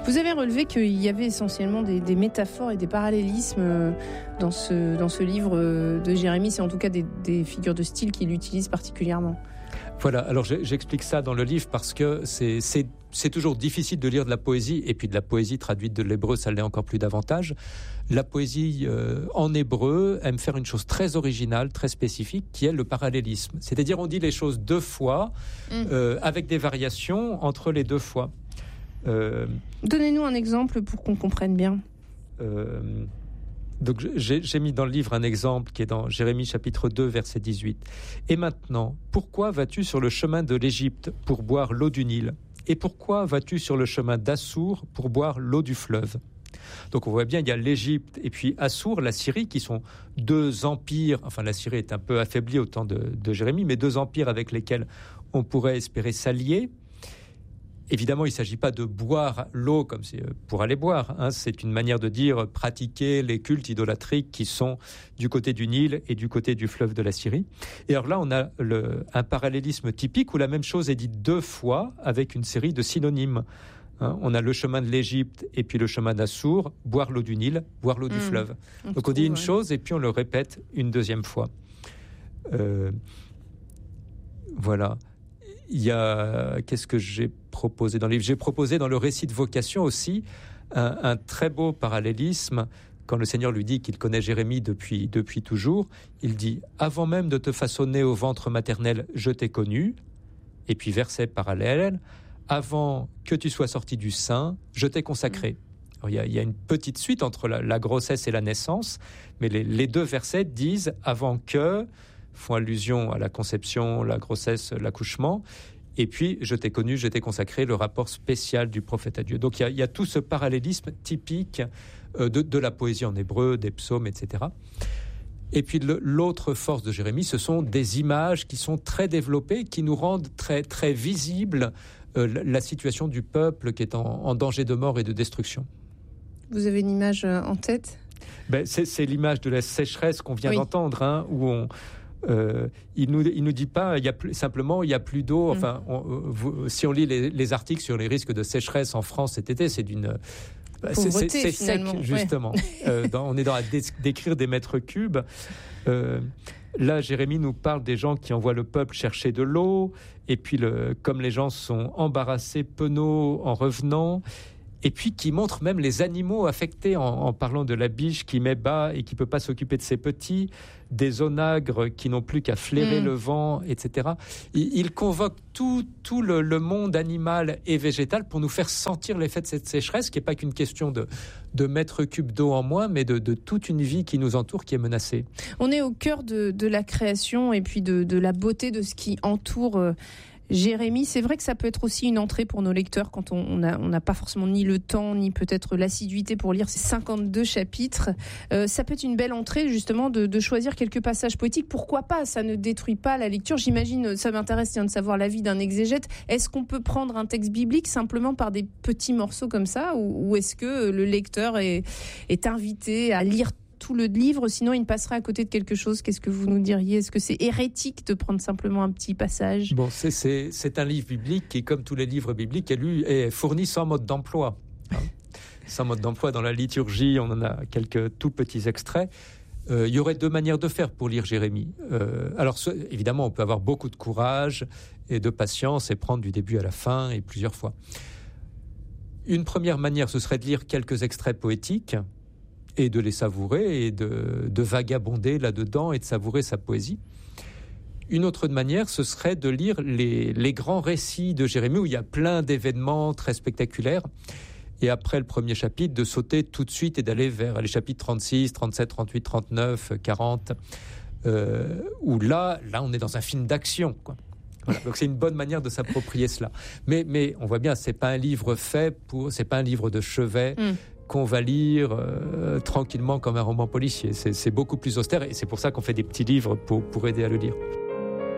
Vous avez relevé qu'il y avait essentiellement des métaphores et des parallélismes dans ce livre de Jérémie. C'est en tout cas des figures de style qu'il utilise particulièrement. Voilà, alors j'explique ça dans le livre parce que c'est toujours difficile de lire de la poésie, et puis de la poésie traduite de l'hébreu, ça l'est encore plus davantage. La poésie en hébreu aime faire une chose très originale, très spécifique, qui est le parallélisme. C'est-à-dire on dit les choses deux fois, avec des variations entre les deux fois. Donnez-nous un exemple pour qu'on comprenne bien. Donc j'ai mis dans le livre un exemple qui est dans Jérémie chapitre 2 verset 18. Et maintenant, pourquoi vas-tu sur le chemin de l'Égypte pour boire l'eau du Nil ? Et pourquoi vas-tu sur le chemin d'Assour pour boire l'eau du fleuve ? Donc on voit bien, il y a l'Égypte et puis Assour, la Syrie, qui sont deux empires. Enfin, la Syrie est un peu affaiblie au temps de Jérémie, mais deux empires avec lesquels on pourrait espérer s'allier. Évidemment, il ne s'agit pas de boire l'eau comme c'est pour aller boire. C'est une manière de dire pratiquer les cultes idolâtriques qui sont du côté du Nil et du côté du fleuve de la Syrie. Et alors là, on a un parallélisme typique où la même chose est dite deux fois avec une série de synonymes. On a le chemin de l'Égypte et puis le chemin d'Assour, boire l'eau du Nil, boire l'eau du fleuve. Donc on dit une chose et puis on le répète une deuxième fois. Voilà. Il y a, qu'est-ce que j'ai proposé dans le livre ? J'ai proposé dans le récit de vocation aussi un très beau parallélisme. Quand le Seigneur lui dit qu'il connaît Jérémie depuis toujours, il dit « Avant même de te façonner au ventre maternel, je t'ai connu ». Et puis verset parallèle « Avant que tu sois sorti du sein, je t'ai consacré ». Alors, il y a une petite suite entre la grossesse et la naissance, mais les deux versets disent « Avant que », font allusion à la conception, la grossesse, l'accouchement. Et puis, je t'ai connu, je t'ai consacré, le rapport spécial du prophète à Dieu. Donc, il y a tout ce parallélisme typique de la poésie en hébreu, des psaumes, etc. Et puis, l'autre force de Jérémie, ce sont des images qui sont très développées, qui nous rendent très, très visible la situation du peuple qui est en danger de mort et de destruction. Vous avez une image en tête ? C'est l'image de la sécheresse qu'on vient d'entendre, où il nous dit pas, il y a plus d'eau. Enfin, si on lit les articles sur les risques de sécheresse en France cet été, c'est d'une pauvreté, c'est sec justement. On est dans à décrire des mètres cubes. Là, Jérémie nous parle des gens qui envoient le peuple chercher de l'eau, et puis comme les gens sont embarrassés, penauds en revenant. Et puis qui montre même les animaux affectés en parlant de la biche qui met bas et qui ne peut pas s'occuper de ses petits, des onagres qui n'ont plus qu'à flairer le vent, etc. Il convoque tout le monde animal et végétal pour nous faire sentir l'effet de cette sécheresse, qui n'est pas qu'une question de mètres cubes d'eau en moins, mais de toute une vie qui nous entoure, qui est menacée. On est au cœur de la création et puis de la beauté de ce qui entoure Jérémie. C'est vrai que ça peut être aussi une entrée pour nos lecteurs quand on n'a pas forcément ni le temps ni peut-être l'assiduité pour lire ces 52 chapitres. Ça peut être une belle entrée justement de choisir quelques passages poétiques. Pourquoi pas ? Ça ne détruit pas la lecture. J'imagine, ça m'intéresse de savoir l'avis d'un exégète. Est-ce qu'on peut prendre un texte biblique simplement par des petits morceaux comme ça, ou est-ce que le lecteur est invité à lire tout le livre, sinon il passerait à côté de quelque chose? Qu'est-ce que vous nous diriez? Est-ce que c'est hérétique de prendre simplement un petit passage? Bon, c'est un livre biblique qui, comme tous les livres bibliques, est fourni sans mode d'emploi. Sans mode d'emploi dans la liturgie, on en a quelques tout petits extraits. Il y aurait deux manières de faire pour lire Jérémie. Alors, évidemment, on peut avoir beaucoup de courage et de patience et prendre du début à la fin et plusieurs fois. Une première manière, ce serait de lire quelques extraits poétiques et de les savourer et de vagabonder là-dedans et de savourer sa poésie. Une autre manière, ce serait de lire les grands récits de Jérémie où il y a plein d'événements très spectaculaires. Et après le premier chapitre, de sauter tout de suite et d'aller vers les chapitres 36, 37, 38, 39, 40, où là, on est dans un film d'action, quoi. Voilà, donc c'est une bonne manière de s'approprier cela. Mais on voit bien, c'est pas un livre c'est pas un livre de chevet qu'on va lire tranquillement comme un roman policier. C'est beaucoup plus austère et c'est pour ça qu'on fait des petits livres pour aider à le lire.